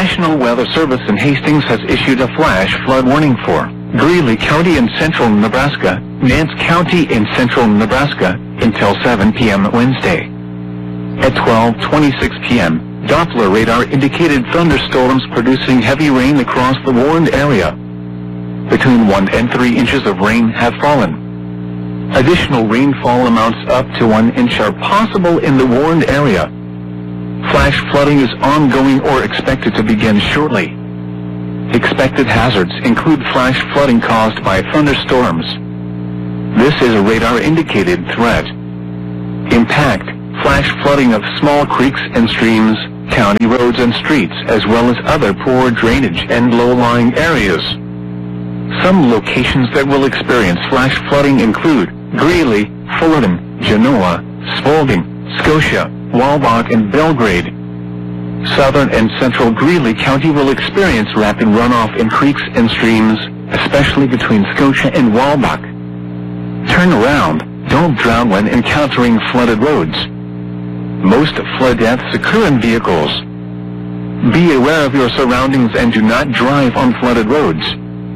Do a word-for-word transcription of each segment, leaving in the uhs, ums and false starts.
National Weather Service in Hastings has issued a flash flood warning for Greeley County in central Nebraska, Nance County in central Nebraska, until seven p m Wednesday. At twelve twenty-six p m, Doppler radar indicated thunderstorms producing heavy rain across the warned area. Between one and three inches of rain have fallen. Additional rainfall amounts up to one inch are possible in the warned area. Flash flooding is ongoing or expected to begin shortly. Expected hazards include flash flooding caused by thunderstorms. This is a radar-indicated threat. Impact: flash flooding of small creeks and streams, county roads and streets, as well as other poor drainage and low-lying areas. Some locations that will experience flash flooding include Greeley, Fullerton, Genoa, Spalding, Scotia, Walbach, and Belgrade. Southern and central Greeley County will experience rapid runoff in creeks and streams, especially between Scotia and Walbach. Turn around. Don't drown when encountering flooded roads. Most flood deaths occur in vehicles. Be aware of your surroundings and do not drive on flooded roads.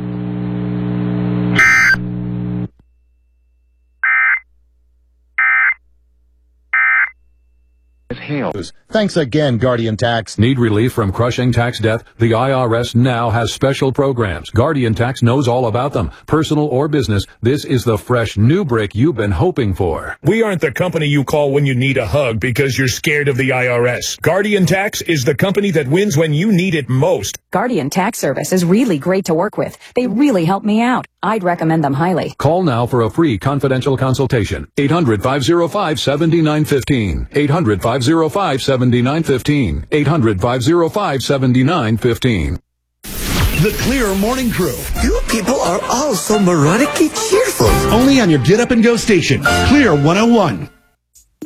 Hail. Thanks again, Guardian Tax. Need relief from crushing tax debt? The I R S now has special programs. Guardian Tax knows all about them. Personal or business, this is the fresh new break you've been hoping for. We aren't the company you call when you need a hug because you're scared of the I R S. Guardian Tax is the company that wins when you need it most. Guardian Tax Service is really great to work with. They really help me out. I'd recommend them highly. Call now for a free confidential consultation. eight hundred, five oh five, seven nine one five. eight hundred, five oh five, seven nine one five. eight hundred, five oh five, seven nine one five. The Clear Morning Crew. You people are all so neurotically cheerful. Only on your Get Up and Go station, Clear one oh one.